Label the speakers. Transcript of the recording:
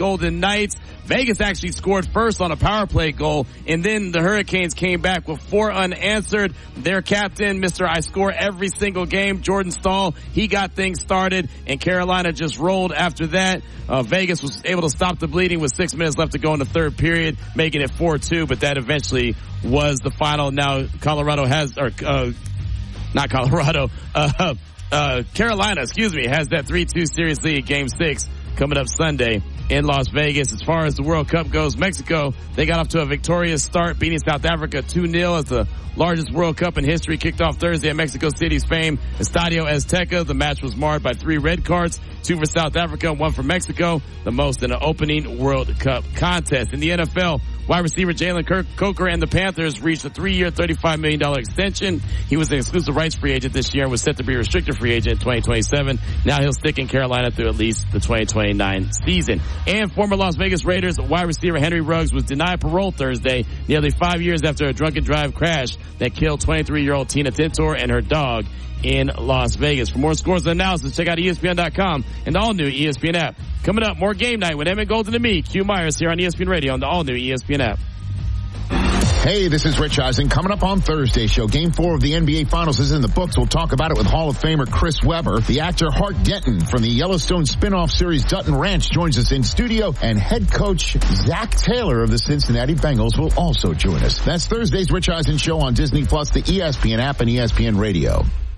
Speaker 1: Golden Knights. Vegas actually scored first on a power play goal, and then the Hurricanes came back with 4 unanswered. Their captain, Mr. I score every single game, Jordan Staal, he got things started, and Carolina just rolled after that. Vegas was able to stop the bleeding with 6 minutes left to go in the third period, making it 4-2, but that eventually was the final. Now Colorado has, Carolina, has that 3-2 series lead, game 6, coming up Sunday in Las Vegas. As far as the World Cup goes, Mexico, they got off to a victorious start, beating South Africa 2-0 as the largest World Cup in history kicked off Thursday at Mexico City's famed Estadio Azteca. The match was marred by 3 red cards, 2 for South Africa, 1 for Mexico, the most in an opening World Cup contest. In the NFL, wide receiver Jalen Coker and the Panthers reached a 3-year, $35 million extension. He was an exclusive rights free agent this year and was set to be a restricted free agent in 2027. Now he'll stick in Carolina through at least the 2029 season. And former Las Vegas Raiders wide receiver Henry Ruggs was denied parole Thursday, nearly 5 years after a drunken drive crash that killed 23-year-old Tina Tintor and her dog in Las Vegas. For more scores and analysis, check out ESPN.com and the all-new ESPN app. Coming up, more Game Night with Emmett Golden and me, Q Myers, here on ESPN Radio on the all-new ESPN app.
Speaker 2: Hey, this is Rich Eisen. Coming up on Thursday's show, Game 4 of the NBA Finals is in the books. We'll talk about it with Hall of Famer Chris Webber. The actor Hart Denton from the Yellowstone spin-off series Dutton Ranch joins us in studio, and head coach Zach Taylor of the Cincinnati Bengals will also join us. That's Thursday's Rich Eisen Show on Disney Plus, the ESPN app, and ESPN Radio.